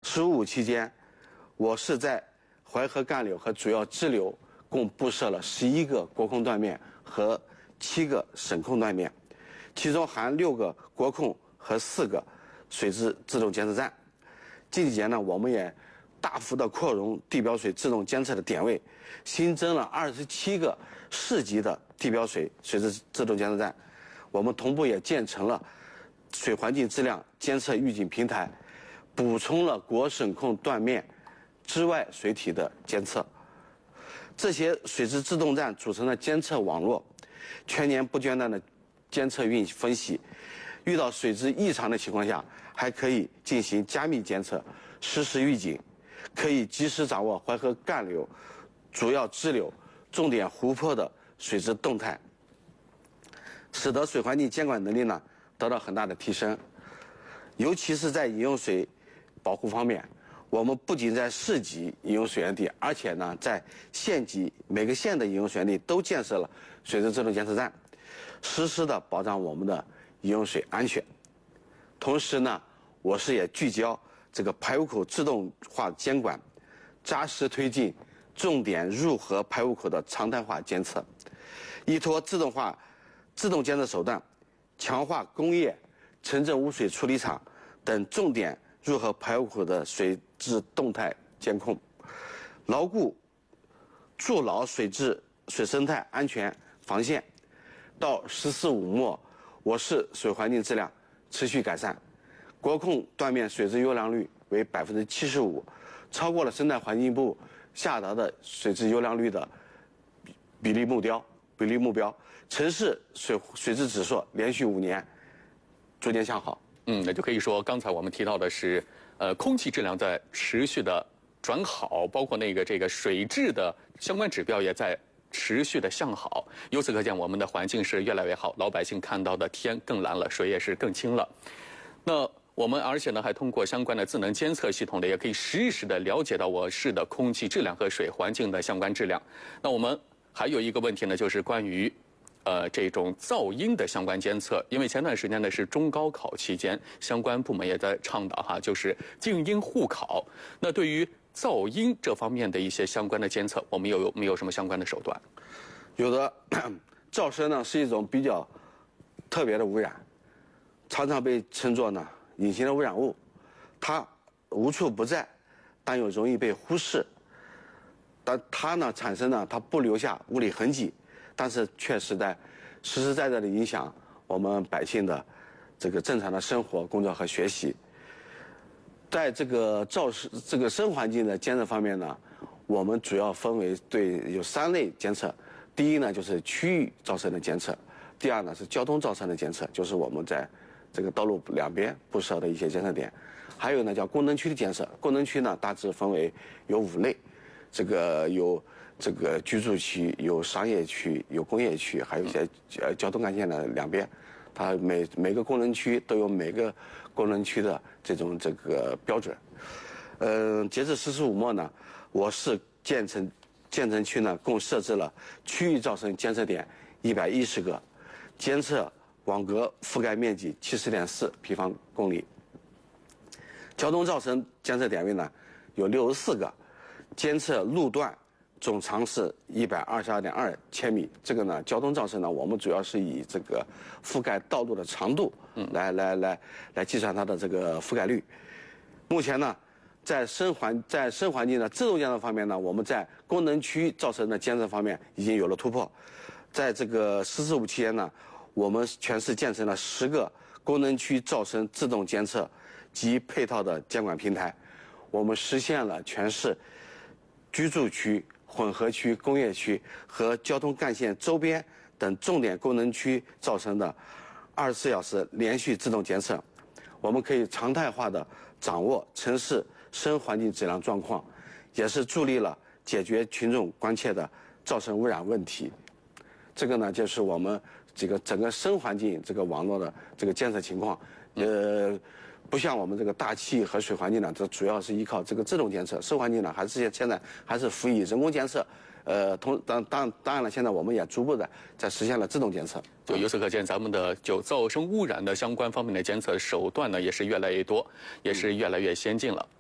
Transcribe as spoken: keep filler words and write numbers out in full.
十五期间，我市在淮河干流和主要支流共布设了十一个国控断面和七个省控断面，其中含六个国控和四个水质自动监测站。近几年呢，我们也大幅的扩容地表水自动监测的点位，新增了二十七个市级的地表水水质自动监测站。我们同步也建成了水环境质量监测预警平台，补充了国省控断面之外水体的监测。这些水质自动站组成的监测网络，全年不间断的监测运分析，遇到水质异常的情况下，还可以进行加密监测、实时预警，可以及时掌握淮河干流、主要支流、重点湖泊的水质动态，使得水环境监管能力呢得到很大的提升。尤其是在饮用水保护方面，我们不仅在市级饮用水源地，而且呢在县级每个县的饮用水源地都建设了水质自动监测站，实时的保障我们的饮用水安全。同时呢，我市也聚焦这个排污口自动化监管，扎实推进重点入河排污口的常态化监测，依托自动化自动监测手段，强化工业、城镇污水处理厂等重点入河排污口的水质动态监控，牢固筑牢水质水生态安全防线。到“十四五”末，我市水环境质量持续改善，国控断面水质优良率为百分之七十五，超过了生态环境部下达的水质优良率的比例目标。比例目标，城市水水质指数连续五年逐渐向好。 嗯，那就可以说，刚才我们提到的是，呃，空气质量在持续的转好，包括那个这个水质的相关指标也在持续的向好。由此可见，我们的环境是越来越好，老百姓看到的天更蓝了，水也是更清了。那我们而且呢，还通过相关的智能监测系统呢，也可以实时的了解到我市的空气质量和水环境的相关质量。那我们还有一个问题呢，就是关于呃，这种噪音的相关监测，因为前段时间呢是中高考期间，相关部门也在倡导哈，就是静音护考。那对于噪音这方面的一些相关的监测，我们有没有什么相关的手段？ 有的，噪声呢是一种比较特别的污染，常常被称作呢隐形的污染物，它无处不在，但又容易被忽视。但它呢产生呢，它不留下物理痕迹。但是确实在实实在在的影响我们百姓的这个正常的生活、工作和学习。在这个噪声这个声环境的监测方面呢，我们主要分为对有三类监测。第一呢就是区域噪声的监测，第二呢是交通噪声的监测，就是我们在这个道路两边布设的一些监测点。还有呢叫功能区的监测，功能区呢大致分为有五类，这个有这个居住区、有商业区、有工业区，还有一些呃交通干线的两边，它每每个功能区都有每个功能区的这种这个标准。嗯、呃，截至“十四五”末呢，我市建成建成区呢共设置了区域噪声监测点一百一十个，监测网格覆盖面积七十点四平方公里。交通噪声监测点位呢有六十四个，监测路段总长是一百二十二点二千米。这个呢，交通噪声呢，我们主要是以这个覆盖道路的长度来来来来计算它的这个覆盖率。目前呢，在声环在声环境的自动监测方面呢，我们在功能区噪声的监测方面已经有了突破。在这个“十四五”期间呢，我们全市建成了十个功能区噪声自动监测及配套的监管平台，我们实现了全市居住区、混合区、工业区和交通干线周边等重点功能区噪声的二十四小时连续自动监测。我们可以常态化的掌握城市声环境质量状况，也是助力了解决群众关切的噪声污染问题。这个呢，就是我们这个整个声环境这个网络的这个监测情况。呃，不像我们这个大气和水环境呢，这主要是依靠这个自动监测；声环境呢，还是现在还是辅以人工监测。呃，同当当当然了，现在我们也逐步的在实现了自动监测。 就由此可见，咱们的就噪声污染的相关方面的监测手段呢，也是越来越多，也是越来越先进了。